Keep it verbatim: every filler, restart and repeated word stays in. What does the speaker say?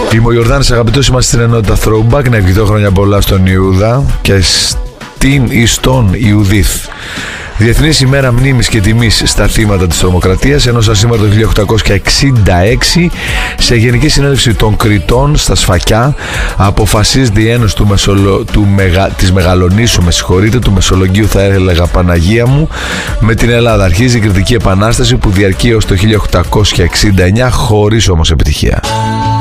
Είμαι ο Ιορδάνης, αγαπητός, είμαστε στην ενότητα Throwback. Να ευχηθώ χρόνια πολλά στον Ιούδα και στην ή στον Ιουδίθ. Διεθνής ημέρα μνήμης και τιμής στα θύματα της τρομοκρατίας, ενώ σαν σήμερα το χίλια οκτακόσια εξήντα έξι σε Γενική Συνέλευση των Κρητών στα Σφακιά αποφασίζεται η ένωση του Μεσολο... του Μεγα... της Μεγαλονήσου, με συγχωρείτε, του Μεσολογγίου, θα έλεγα Παναγία μου, με την Ελλάδα. Αρχίζει η Κρητική Επανάσταση που διαρκεί έως το χίλια οκτακόσια εξήντα εννιά, χωρίς όμως επιτυχία.